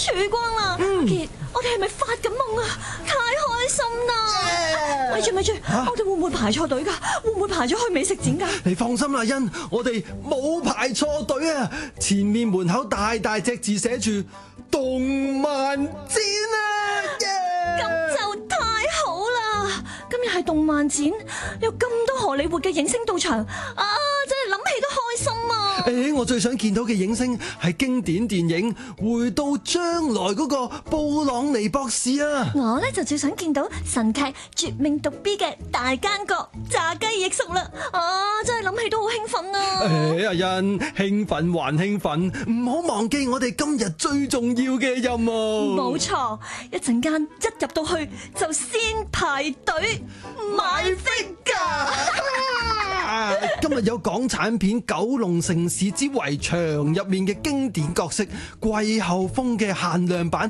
曙光啦！阿傑，我哋係咪發緊夢啊？太開心啦！咪住，我哋會唔會排錯隊㗎？會唔會排咗去美食展㗎？ 你放心啦，欣，我哋冇排錯隊啊！前面門口大隻字寫住動漫展啊！ 咁就太好啦！今日係動漫展，有咁多荷里活嘅影星到場啊！真係諗起都開心啊！ 我最想見到嘅影星係經典電影《回到將來》嗰個布朗尼博士啊！ 我呢就最想見到神劇《絕命毒 B》嘅大奸角炸雞翼叔啦！真係諗起都好興奮啊！ 阿欣，興奮還興奮，唔好忘記我哋今日最重要嘅任務。 冇錯，一陣間一入到去就先排隊買 figure。 今日有港產片《九龍城市之圍牆》入面嘅經典角色季候風嘅限量版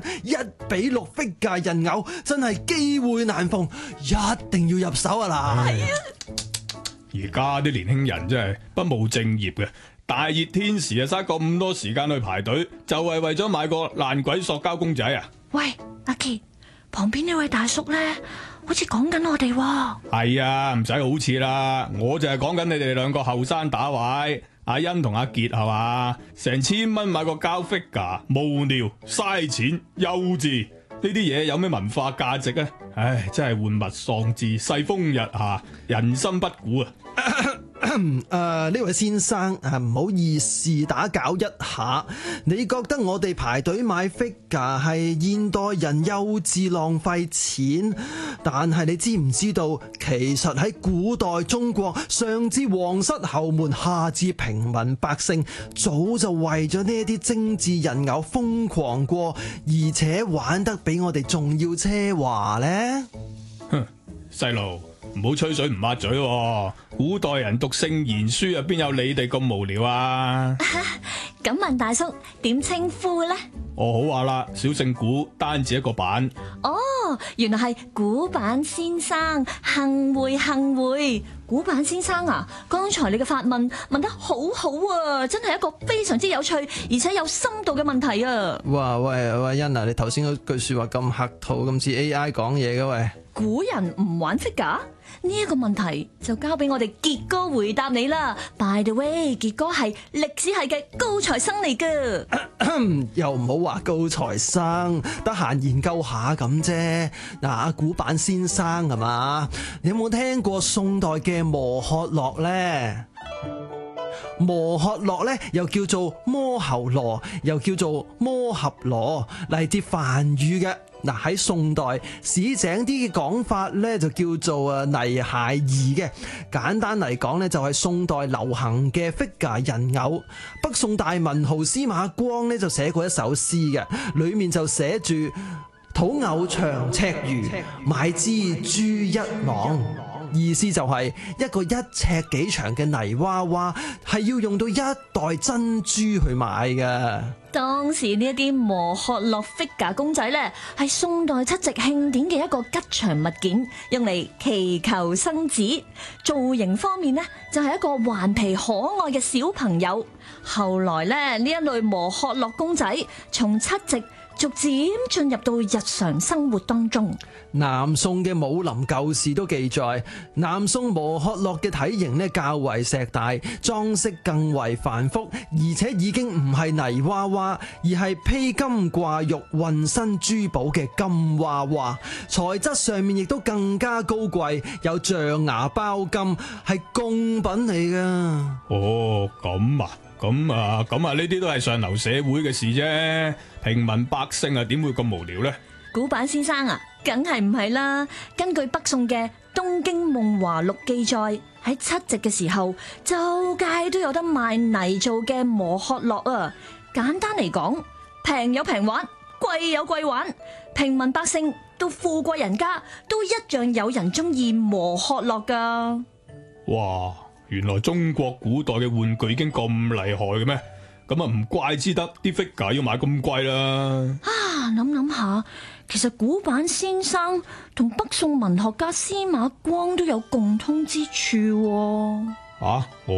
1:6 figure 人偶，真係機會難逢，一定要入手啊！嗱， 而家啲年輕人真係不務正業嘅，大熱天時啊，嘥咁多時間去排隊，就係為咗買個爛鬼塑膠公仔啊！ 喂，阿傑，旁邊呢位大叔咧，好似講緊我哋喎。 係啊，唔使好似啦，我就係講緊你哋兩個後生打位，阿欣同阿傑係嘛，成1000蚊買個膠 figure，無聊，嘥錢，幼稚，呢啲嘢有咩文化價值啊？唉，真係玩物喪志，世風日下，人心不古啊！ 呢位先生唔好意思打攪一下，你覺得我哋排隊買 figure 係現代人幼稚浪費錢？但係你知唔知道，其實喺古代中國，上至皇室侯門，下至平民百姓，早就為咗呢一啲精緻人偶瘋狂過，而且玩得比我哋仲要奢華呢？ 哼，細路唔好吹水唔抹嘴喎，古代人讀聖賢書啊，邊有你哋咁無聊啊？ 咁問大叔點稱呼呢？ 我好話啦，小姓古，單字一個版。 哦，原來係古板先生，幸會。古板先生啊，剛才你嘅發問得好好啊，真係一個非常之有趣而且有深度嘅問題啊！ 哇喂，欣啊，你頭先嗰句說話咁客套，咁似 AI 講嘢嘅喂。 古人唔玩 figure？呢一個問題就交俾我哋傑哥回答你啦。By the way， 傑哥係歷史系嘅高材生嚟㗎。 又唔好話高材生，得閒研究下咁啫。嗱，阿古板先生係嘛？你有冇聽過宋代嘅摩訶洛呢？摩訶洛咧又叫做摩睺羅，又叫做摩合羅，嚟自梵語嘅。嗱，喺宋代市井啲嘅講法咧就叫做泥孩兒嘅。簡單嚟講咧就係宋代流行嘅 figure 人偶。北宋大文豪司馬光咧就寫過一首詩嘅，裏面就寫住土偶長尺餘，買之珠一囊。意思就係一個1尺幾長嘅泥娃娃係要用到1袋珍珠去買嘅。 當時呢一啲摩訶洛 figure 公仔呢，係宋代七夕慶典嘅一個吉祥物件，用嚟祈求生子。造型方面呢，就係一個頑皮可愛嘅小朋友。後來呢，呢一類摩訶洛公仔從七夕逐漸進入到日常生活當中。 南宋嘅武林舊事都記載，南宋摩訶洛嘅體型呢較為碩大，裝飾更為繁複，而且已經唔係泥娃娃，而係披金掛玉、渾身珠寶嘅金娃娃。材質上面亦都更加高貴，有象牙包金，係貢品嚟噶。 哦，咁啊，呢啲都係上流社會嘅事啫，平民百姓啊點會咁無聊呢？ 古板先生啊，梗係唔係啦。根據北宋嘅《東京夢華錄》記載，喺七夕嘅時候，周街都有得賣泥做嘅摩訶洛啊。簡單嚟講，平有平玩，貴有貴玩，平民百姓到富貴人家都一樣有人中意摩訶洛噶。 哇，原來中國古代嘅玩具已經咁厲害嘅咩？咁啊唔怪之得啲 figure 要買咁貴啦。 諗下，其實古板先生同北宋文學家司馬光都有共通之處。